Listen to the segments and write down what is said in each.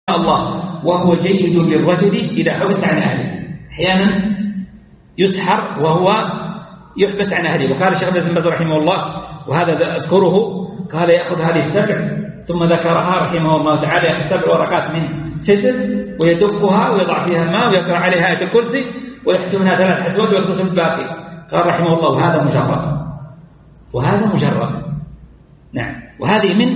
الله وهو جيد للرجل إذا حبس عن أهله. أحيانا يسحر وهو يحبس عن أهله. وقال الشيخ ابن باز رحمه الله وهذا أذكره قال يأخذ هذه السبع ثم ذكرها رحمه الله تعالى يأخذ 7 ورقات من شجر ويدقها ويضع فيها الماء ويقرأ عليها آية الكرسي ويحسبها 3 حسوات ويغتسل الباقي. قال رحمه الله وهذا مجرد. نعم. وهذه من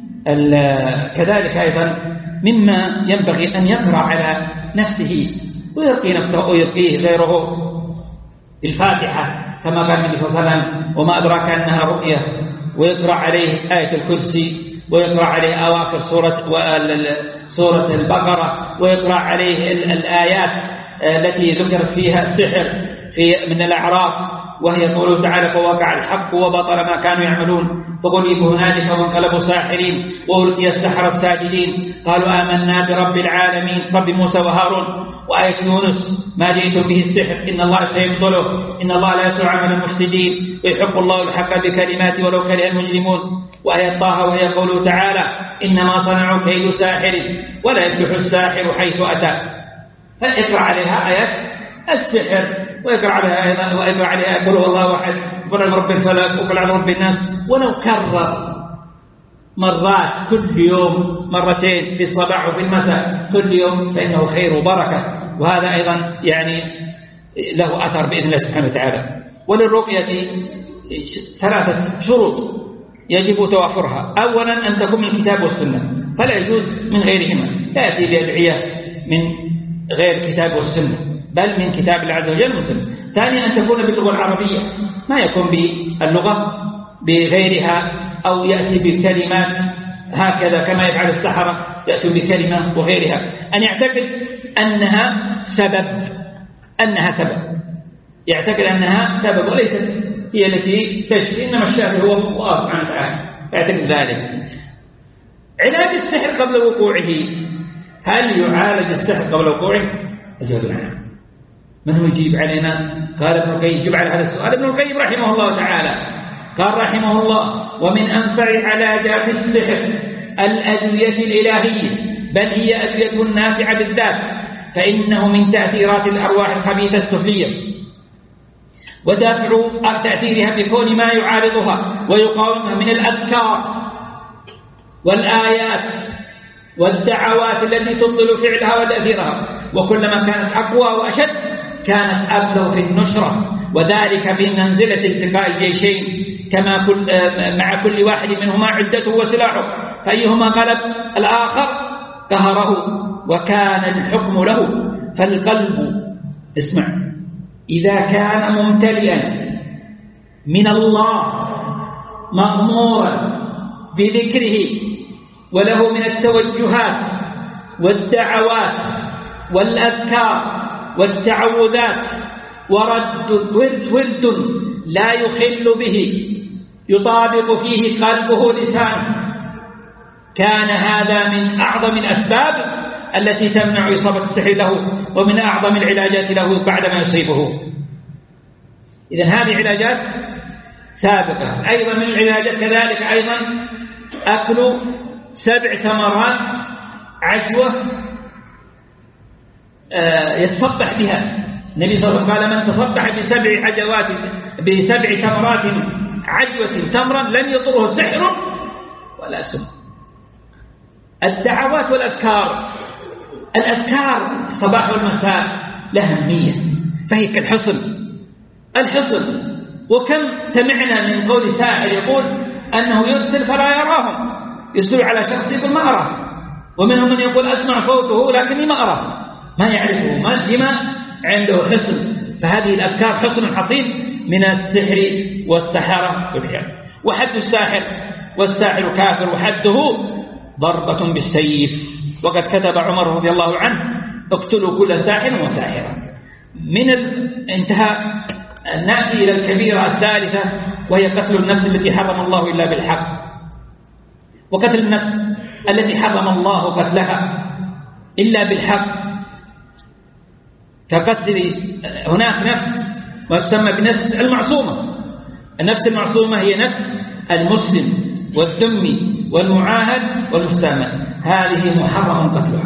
كذلك أيضا مما ينبغي أن يقرأ على نفسه ويرقي نفسه ويرقيه غيره الفاتحة كما قال النبي صلى الله عليه وسلم وما أدراك أنها رقية، ويقرأ عليه آية الكرسي، ويقرأ عليه أواخر سورة البقرة، ويقرأ عليه الآيات التي ذكرت فيها السحر من الأعراف، وهي قوله تعالى فوقع الحق وبطل ما كانوا يعملون فغلبوا هنالك وانقلبوا ساحرين وألقي السحرة الساجدين قالوا آمنا برب العالمين رب موسى وهارون. وآية يونس ما جئتم به السحر إن الله سيبطله إن الله لا يسرع عمل المفسدين ويحق الله الحق بكلماته ولو كره المجرمون. وآية طه وهي قوله تعالى إنما صنعوا كيد ساحر ولا يفلح الساحر حيث أتى. فاقرأ عليها آيات السحر ويقرأ عليها أيضا ويقرأ عليها قل هو الله أحد وقل أعوذ برب الفلق وقل أعوذ برب الناس، ولو كرر مرات كل يوم مرتين في الصباح وفي المساء كل يوم فإنه خير وبركة. وهذا أيضا يعني له أثر بإذن الله سبحانه وتعالى. وللرقية 3 شروط يجب توافرها. أولا أن تكون من الكتاب والسنة فلا يجوز من غيرهما، لا يأتي بأدعية من غير الكتاب والسنة بل من كتاب الله عز وجل وسنة. ثانيا أن تكون باللغة العربية ما يكون باللغة بغيرها أو يأتي بالكلمات هكذا كما يفعل السحرة يأتي بكلمة وغيرها. أن يعتقد أنها سبب يعتقد أنها سبب وليست هي التي تشفي، إنما الشافي هو الله سبحانه وتعالى يعتقد ذلك. علاج السحر قبل وقوعه، هل يعالج السحر قبل وقوعه؟ الجواب نعم. من هو يجيب علينا؟ قال ابن القيم يجيب على هذا السؤال ابن القيم رحمه الله تعالى قال رحمه الله ومن أنفع علاجات السحر الأدوية الإلهية بل هي أدوية نافعة بالذات فإنه من تأثيرات الأرواح الخبيثة السفلية ودافع تأثيرها بكون ما يعارضها ويقاومها من الأذكار والآيات والدعوات التي تبطل فعلها وتأثيرها، وكلما كانت أقوى وأشد كانت أبلغ في النشرة، وذلك بمنزلة التقاء الجيشين كما مع كل واحد منهما عدته وسلاحه فأيهما غلب الآخر قهره وكان الحكم له. فالقلب اسمع إذا كان ممتلئا من الله مغمورا بذكره وله من التوجهات والدعوات والأذكار والتعوذات ورد لا يخل به يطابق فيه قلبه لسانه كان هذا من أعظم الأسباب التي تمنع إصابة السحر له ومن أعظم العلاجات له بعدما يصيبه. إذن هذه علاجات سابقة. أيضا من العلاجات كذلك أيضا أكل 7 تمرات عجوة يتصبح بها. النبي صلى الله عليه وسلم قال من تصبح ب7 تمرات عجوة تمرا لم يضره سحر ولا سم. الدعوات والأذكار، الأذكار الصباح والمساء لها أهمية فهي كالحصن وكم سمعنا من قول ساحر يقول أنه يرسل فلا يراهم، يرسل على شخص يقول ما أراه، ومنهم من يقول أسمع صوته لكني ما أراه ما يعرفه ما عنده حصن. فهذه الأذكار حصن حصين من السحر والسحرة والعياذ. وحد الساحر والساحر كافر وحده ضربة بالسيف، وقد كتب عمر رضي الله عنه اقتلوا كل ساحر وساحرة. من انتهى الناس إلى الكبيرة الثالثة وهي قتل النفس التي حرم الله إلا بالحق، وقتل النفس التي حرم الله قتلها إلا بالحق كقتل هناك نفس وتسمى بنفس المعصومة. النفس المعصومة هي نفس المسلم والذمي والمعاهد والمستأمن، هذه محرم قتلها.